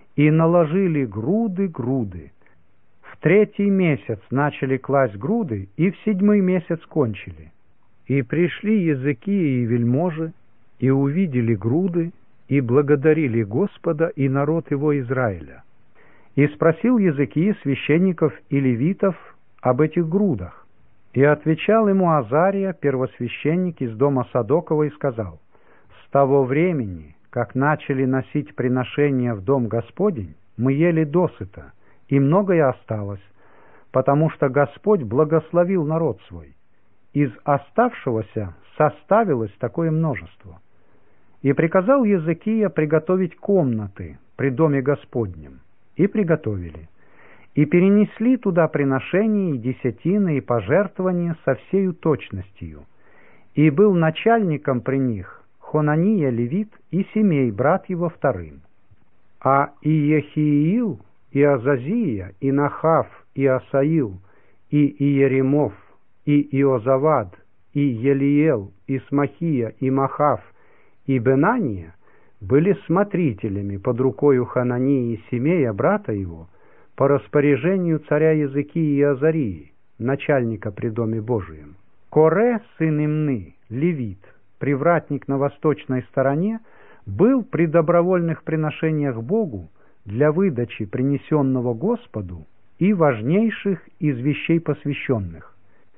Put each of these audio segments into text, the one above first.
и наложили груды. В 3-й месяц начали класть груды, и в 7-й месяц кончили. И пришли Езекия и вельможи, и увидели груды, и благодарили Господа и народ его Израиля. И спросил Езекия священников и левитов об этих грудах. И отвечал ему Азария, первосвященник из дома Садокова, и сказал: «С того времени, как начали носить приношения в дом Господень, мы ели досыта, и многое осталось, потому что Господь благословил народ свой. Из оставшегося составилось такое множество». И приказал Езекия приготовить комнаты при доме Господнем. И приготовили. И перенесли туда приношения и десятины и пожертвования со всею точностью. И был начальником при них Хонания левит и Семей, брат его, вторым. А Иехиил, и Азазия, и Нахав, и Асаил, и Иеремов, и Иозавад, и Елиел, и Смахия, и Махав, и Бенания были смотрителями под рукою Ханании и Семея, брата его, по распоряжению царя Езекии и Азарии, начальника при доме Божием. Коре, сын Имны, левит, привратник на восточной стороне, был при добровольных приношениях Богу для выдачи принесенного Господу и важнейших из вещей посвященных.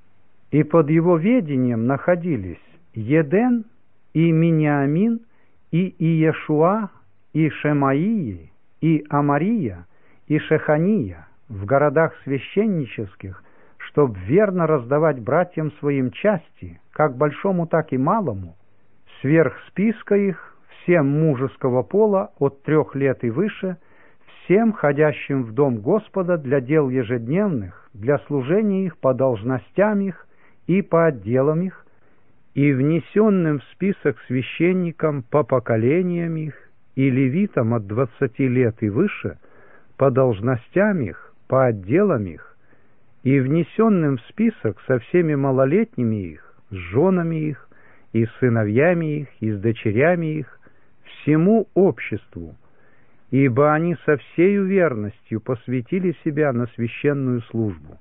И под его ведением находились Еден и Миниамин, и Иешуа, и Шемаии, и Амария, и Шехания в городах священнических, чтоб верно раздавать братьям своим части, как большому, так и малому, сверх списка их, всем мужеского пола от 3 лет и выше, всем ходящим в дом Господа для дел ежедневных, для служения их по должностям их и по отделам их, и внесенным в список священникам по поколениям их, и левитам от 20 лет и выше, по должностям их, по отделам их, и внесенным в список со всеми малолетними их, с женами их, и с сыновьями их, и с дочерями их, всему обществу, ибо они со всею верностью посвятили себя на священную службу.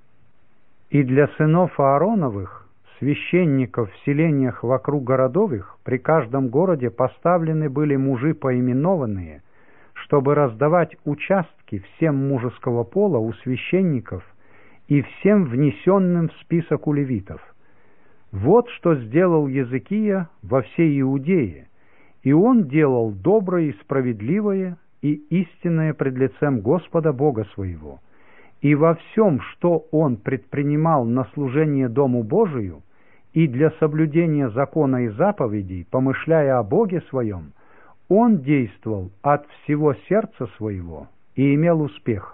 И для сынов Аароновых, священников в селениях вокруг городов их, при каждом городе поставлены были мужи поименованные, чтобы раздавать участки всем мужеского пола у священников и всем внесенным в список у левитов. Вот что сделал Езекия во всей Иудее, и он делал доброе и справедливое и истинное пред лицем Господа Бога своего. И во всем, что он предпринимал на служение Дому Божию и для соблюдения закона и заповедей, помышляя о Боге своем, он действовал от всего сердца своего и имел успех.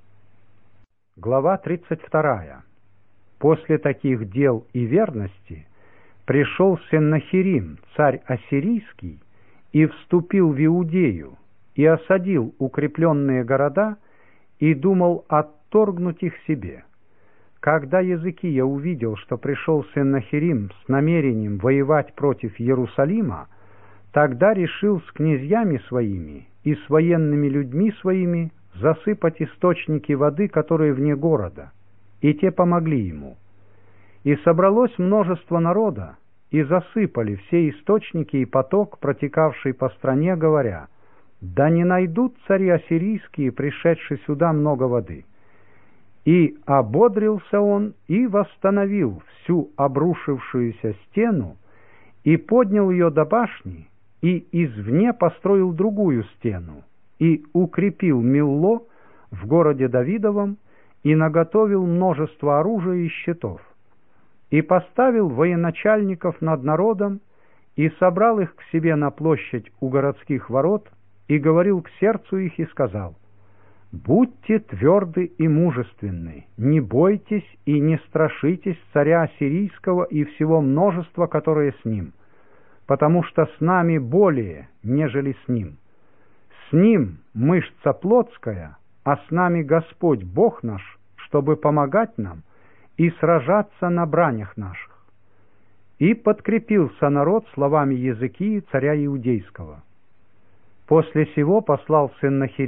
Глава 32. После таких дел и верности пришел Сеннахерим, царь ассирийский, и вступил в Иудею, и осадил укрепленные города, и думал отторгнуть их себе. Когда Езекия увидел, что пришел Сеннахерим с намерением воевать против Иерусалима, тогда решил с князьями своими и с военными людьми своими засыпать источники воды, которые вне города, и те помогли ему. И собралось множество народа, и засыпали все источники и поток, протекавший по стране, говоря: «Да не найдут цари ассирийские, пришедшие сюда, много воды». И ободрился он, и восстановил всю обрушившуюся стену, и поднял ее до башни, и извне построил другую стену, и укрепил Милло в городе Давидовом, и наготовил множество оружия и щитов, и поставил военачальников над народом, и собрал их к себе на площадь у городских ворот, и говорил к сердцу их, и сказал: «Будьте тверды и мужественны, не бойтесь и не страшитесь царя ассирийского и всего множества, которое с ним, потому что с нами более, нежели с ним. С ним мышца плотская, а с нами Господь Бог наш, чтобы помогать нам и сражаться на бранях наших». И подкрепился народ словами Езекии, царя Иудейского. После сего послал Сеннахерим